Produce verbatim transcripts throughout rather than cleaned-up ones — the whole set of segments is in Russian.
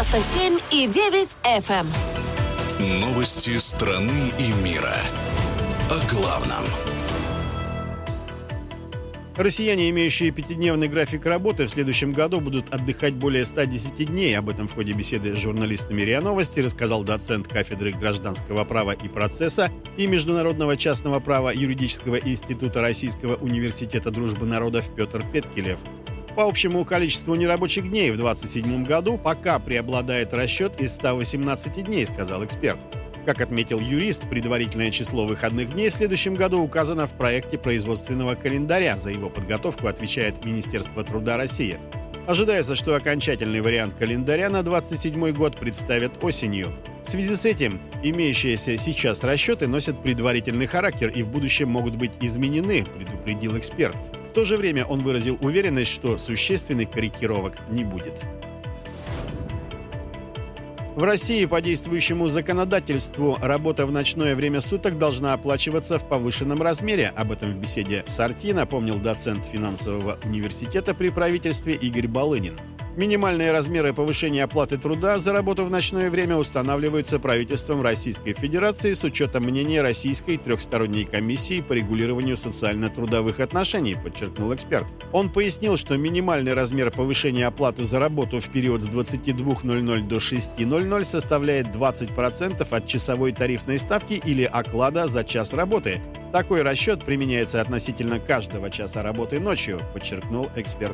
девяносто семь и девять эф эм. Новости страны и мира. О главном. Россияне, имеющие пятидневный график работы, в следующем году будут отдыхать более ста десяти дней. Об этом в ходе беседы с журналистами РИА Новости рассказал доцент кафедры гражданского права и процесса и международного частного права Юридического института Российского университета дружбы народов Петр Петкелев. По общему количеству нерабочих дней в двадцать седьмом году пока преобладает расчет из ста восемнадцати дней, сказал эксперт. Как отметил юрист, предварительное число выходных дней в следующем году указано в проекте производственного календаря. За его подготовку отвечает Министерство труда России. Ожидается, что окончательный вариант календаря на двадцать седьмой год представят осенью. В связи с этим имеющиеся сейчас расчеты носят предварительный характер и в будущем могут быть изменены, предупредил эксперт. В то же время он выразил уверенность, что существенных корректировок не будет. В России по действующему законодательству работа в ночное время суток должна оплачиваться в повышенном размере. Об этом в беседе с Арти напомнил доцент финансового университета при правительстве Игорь Балынин. Минимальные размеры повышения оплаты труда за работу в ночное время устанавливаются правительством Российской Федерации с учетом мнения Российской трехсторонней комиссии по регулированию социально-трудовых отношений, подчеркнул эксперт. Он пояснил, что минимальный размер повышения оплаты за работу в период с двадцати двух ноль-ноль до шести ноль-ноль составляет двадцать процентов от часовой тарифной ставки или оклада за час работы. Такой расчет применяется относительно каждого часа работы ночью, подчеркнул эксперт.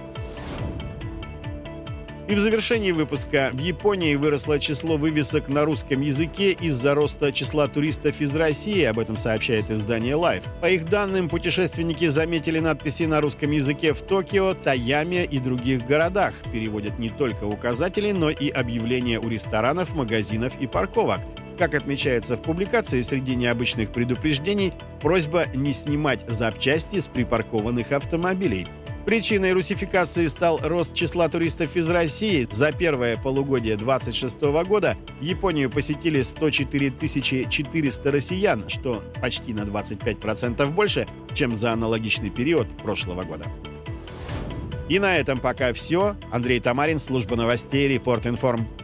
И в завершении выпуска: в Японии выросло число вывесок на русском языке из-за роста числа туристов из России. Об этом сообщает издание Life. По их данным, путешественники заметили надписи на русском языке в Токио, Таяме и других городах. Переводят не только указатели, но и объявления у ресторанов, магазинов и парковок. Как отмечается в публикации, среди необычных предупреждений просьба не снимать запчасти с припаркованных автомобилей. Причиной русификации стал рост числа туристов из России. За первое полугодие двадцать шестого года Японию посетили сто четыре тысячи четыреста россиян, что почти на двадцать пять процентов больше, чем за аналогичный период прошлого года. И на этом пока все. Андрей Тамарин, служба новостей «Репорт Информ».